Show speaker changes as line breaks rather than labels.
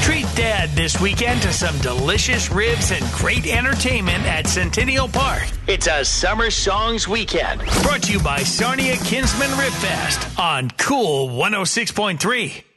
Treat Dad this weekend to some delicious ribs and great entertainment at Centennial Park. It's a Summer Songs Weekend. Brought to you by Sarnia Kinsman Rib Fest on Cool 106.3.